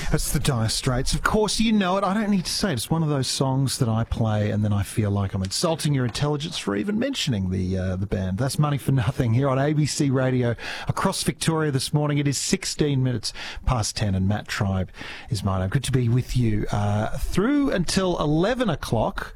That's the Dire Straits. Of course, you know it. I don't need to say it. It's one of those songs that I play and then I feel like I'm insulting your intelligence for even mentioning the band. That's Money for Nothing here on ABC Radio across Victoria this morning. It is 16 minutes past 10 and Matt Tribe is my name. Good to be with you through until 11 o'clock.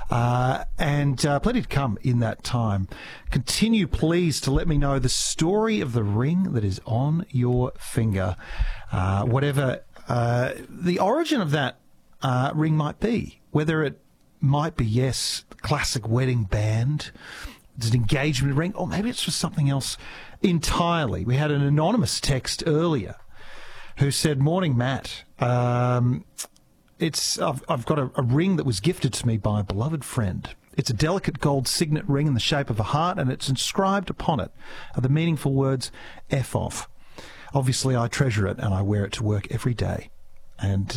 And plenty to come in that time. Continue, please, to let me know the story of the ring that is on your finger. Whatever the origin of that ring might be. Whether it might be, yes, the classic wedding band, it's an engagement ring, or maybe it's for something else entirely. We had an anonymous text earlier who said, "Morning, Matt. I've got a ring that was gifted to me by a beloved friend. It's a delicate gold signet ring in the shape of a heart, and it's inscribed upon it are the meaningful words, F off. Obviously, I treasure it, and I wear it to work every day." And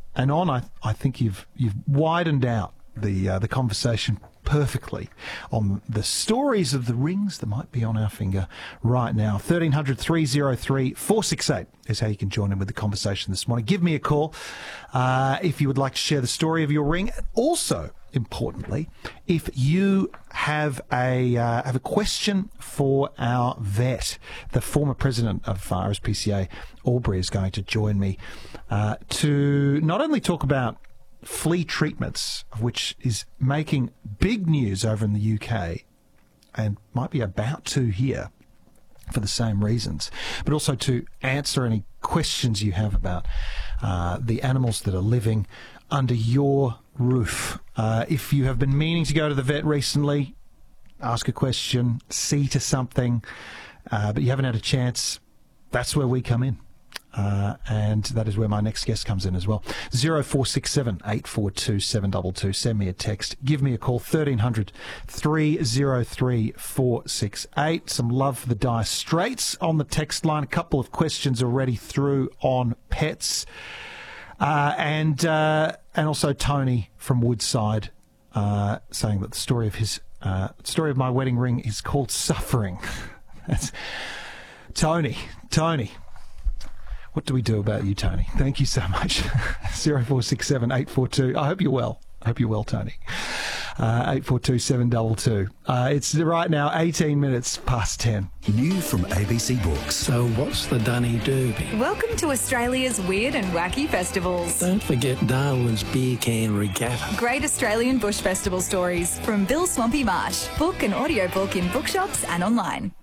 I think you've widened out the conversation perfectly on the stories of the rings that might be on our finger right now. 1300 303 468 is how you can join in with the conversation this morning. Give me a call if you would like to share the story of your ring. And also, importantly, if you have a question for our vet, the former president of RSPCA, Albury, is going to join me to not only talk about flea treatments, which is making big news over in the UK and might be about to here for the same reasons, but also to answer any questions you have about the animals that are living under your roof. If you have been meaning to go to the vet recently, ask a question, see to something, but you haven't had a chance, that's where we come in. And that is where my next guest comes in as well. 0467 842 722. Send me a text. Give me a call. 1300 303 468. Some love for the Dire Straits on the text line. A couple of questions already through on pets. And also Tony from Woodside saying that the story of my wedding ring is called Suffering. That's Tony. What do we do about you, Tony? Thank you so much. 0467 842. I hope you're well. Tony. 842 722. It's right now 18 minutes past 10. New from ABC Books. So what's the Dunny Derby? Welcome to Australia's weird and wacky festivals. Don't forget Darwin's Beer Can Regatta. Great Australian Bush Festival stories from Bill Swampy Marsh. Book and audiobook in bookshops and online.